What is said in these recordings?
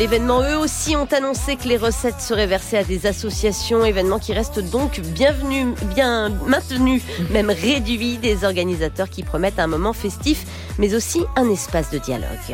Événements, eux aussi, ont annoncé que les recettes seraient versées à des associations. Événements qui restent donc bien maintenus, même réduits. Des organisateurs qui promettent un moment festif, mais aussi un espace de dialogue.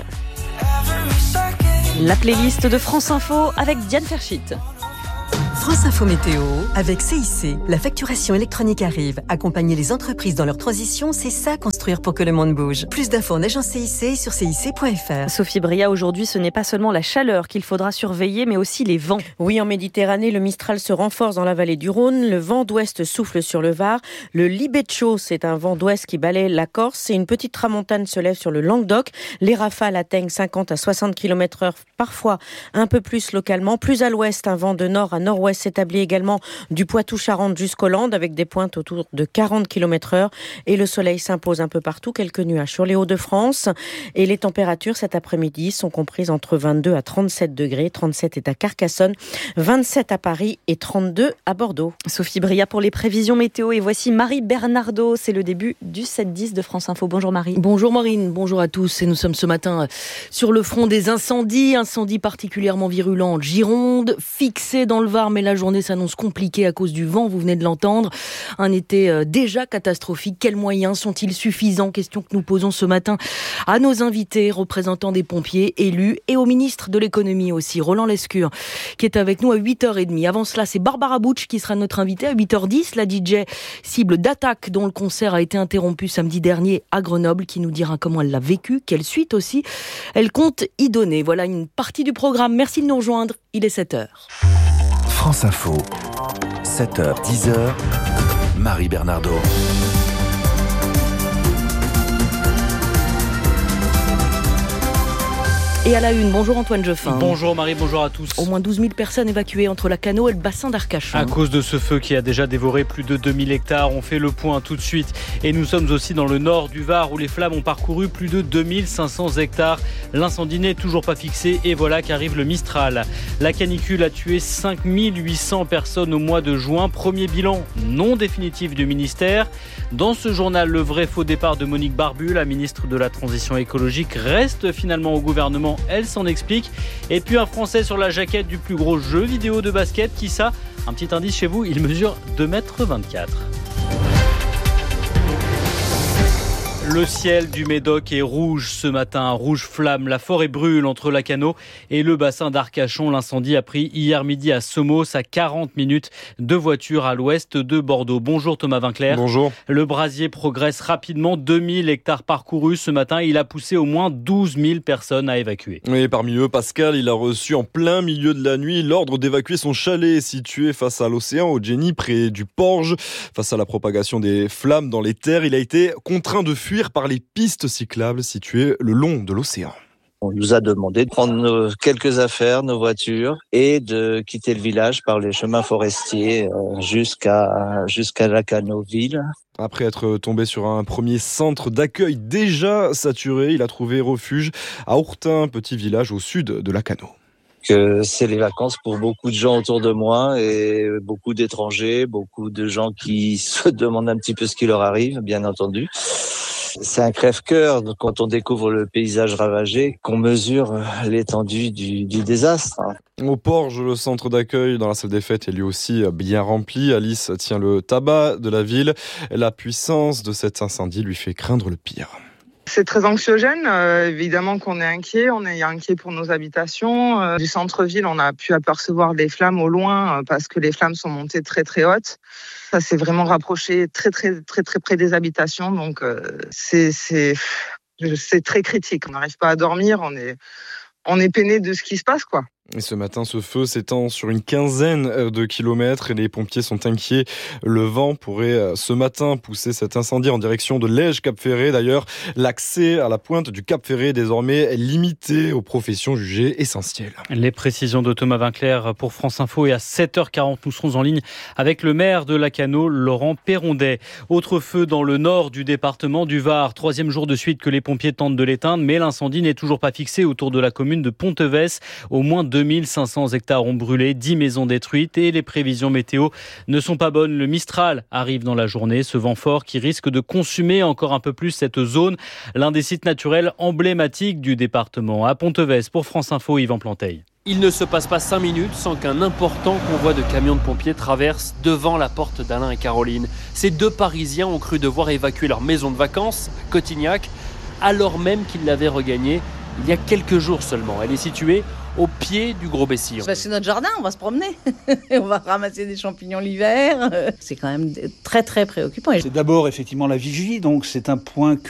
La playlist de France Info avec Diane Ferchit. France Info Météo avec CIC. La facturation électronique arrive. Accompagner les entreprises dans leur transition, c'est ça construire pour que le monde bouge. Plus d'infos en agence CIC sur cic.fr. Sophie Bria, aujourd'hui, ce n'est pas seulement la chaleur qu'il faudra surveiller, mais aussi les vents. Oui, en Méditerranée, le Mistral se renforce dans la vallée du Rhône. Le vent d'ouest souffle sur le Var. Le Libeccio, c'est un vent d'ouest qui balaie la Corse. Et une petite tramontane se lève sur le Languedoc. Les rafales atteignent 50 à 60 km/h, parfois un peu plus localement. Plus à l'ouest, un vent de nord à nord-ouest s'établit également du Poitou-Charentes jusqu'aux Landes avec des pointes autour de 40 km/h et le soleil s'impose un peu partout, quelques nuages sur les Hauts-de-France et les températures cet après-midi sont comprises entre 22 à 37 degrés, 37 est à Carcassonne, 27 à Paris et 32 à Bordeaux. Sophie Bria pour les prévisions météo et voici Marie Bernardo, c'est le début du 7-10 de France Info. Bonjour Marie. Bonjour Maureen, bonjour à tous et nous sommes ce matin sur le front des incendies particulièrement virulents en Gironde, fixés dans le Var, mais la journée s'annonce compliquée à cause du vent, vous venez de l'entendre. Un été déjà catastrophique. Quels moyens sont-ils suffisants? Question que nous posons ce matin à nos invités, représentants des pompiers, élus et au ministre de l'économie aussi, Roland Lescure, qui est avec nous à 8h30. Avant cela, c'est Barbara Butch qui sera notre invitée à 8h10, la DJ cible d'Attaque dont le concert a été interrompu samedi dernier à Grenoble, qui nous dira comment elle l'a vécu, quelle suite aussi elle compte y donner. Voilà une partie du programme. Merci de nous rejoindre. Il est 7h. France Info, 7h, 10h, Marie Bernardo. Et à la une, bonjour Antoine Jeffin. Bonjour Marie, bonjour à tous. Au moins 12 000 personnes évacuées entre la Cano et le bassin d'Arcachon. À cause de ce feu qui a déjà dévoré plus de 2000 hectares, on fait le point tout de suite. Et nous sommes aussi dans le nord du Var où les flammes ont parcouru plus de 2500 hectares. L'incendie n'est toujours pas fixé et voilà qu'arrive le Mistral. La canicule a tué 5800 personnes au mois de juin. Premier bilan non définitif du ministère. Dans ce journal, le vrai faux départ de Monique Barbu, la ministre de la Transition écologique, reste finalement au gouvernement. Elle s'en explique. Et puis un Français sur la jaquette du plus gros jeu vidéo de basket. Qui ça? Un petit indice chez vous, il mesure 2,24 m. Le ciel du Médoc est rouge ce matin, rouge flamme. La forêt brûle entre la Cano et le bassin d'Arcachon. L'incendie a pris hier midi à Somos, à 40 minutes de voiture à l'ouest de Bordeaux. Bonjour Thomas Vinclair. Bonjour. Le brasier progresse rapidement. 2000 hectares parcourus ce matin. Il a poussé au moins 12 000 personnes à évacuer. Et parmi eux, Pascal, il a reçu en plein milieu de la nuit l'ordre d'évacuer son chalet situé face à l'océan, au Jenny, près du Porge. Face à la propagation des flammes dans les terres, il a été contraint de fuir par les pistes cyclables situées le long de l'océan. On nous a demandé de prendre quelques affaires, nos voitures, et de quitter le village par les chemins forestiers jusqu'à la Canoville. Après être tombé sur un premier centre d'accueil déjà saturé, il a trouvé refuge à Ourtin, petit village au sud de la Cano. Que c'est les vacances pour beaucoup de gens autour de moi et beaucoup d'étrangers, beaucoup de gens qui se demandent un petit peu ce qui leur arrive, bien entendu. C'est un crève-cœur quand on découvre le paysage ravagé, qu'on mesure l'étendue du désastre. Au Porge, le centre d'accueil dans la salle des fêtes est lui aussi bien rempli. Alice tient le tabac de la ville. La puissance de cet incendie lui fait craindre le pire. C'est très anxiogène, évidemment qu'on est inquiet. On est inquiet pour nos habitations. Du centre-ville, on a pu apercevoir des flammes au loin parce que les flammes sont montées très très hautes. Ça s'est vraiment rapproché très très très très près des habitations. Donc c'est très critique. On n'arrive pas à dormir. On est peiné de ce qui se passe, quoi. Et ce matin, ce feu s'étend sur une quinzaine de kilomètres et les pompiers sont inquiets. Le vent pourrait ce matin pousser cet incendie en direction de Lège-Cap-Ferré. D'ailleurs, l'accès à la pointe du Cap-Ferré est désormais limité aux professions jugées essentielles. Les précisions de Thomas Vinclair pour France Info et à 7h40, nous serons en ligne avec le maire de la Cano, Laurent Perrondet. Autre feu dans le nord du département du Var. 3e jour de suite que les pompiers tentent de l'éteindre, mais l'incendie n'est toujours pas fixé autour de la commune de Pontevès. Au moins 2500 hectares ont brûlé, 10 maisons détruites et les prévisions météo ne sont pas bonnes. Le Mistral arrive dans la journée, ce vent fort qui risque de consumer encore un peu plus cette zone, l'un des sites naturels emblématiques du département. À Pontevès, pour France Info, Yvan Planteil. Il ne se passe pas 5 minutes sans qu'un important convoi de camions de pompiers traverse devant la porte d'Alain et Caroline. Ces 2 Parisiens ont cru devoir évacuer leur maison de vacances à Cotignac, alors même qu'ils l'avaient regagnée il y a quelques jours seulement. Elle est située au pied du Gros Bessillon. C'est notre jardin, on va se promener. On va ramasser des champignons l'hiver. C'est quand même très très préoccupant. C'est d'abord effectivement la vigie, donc c'est un point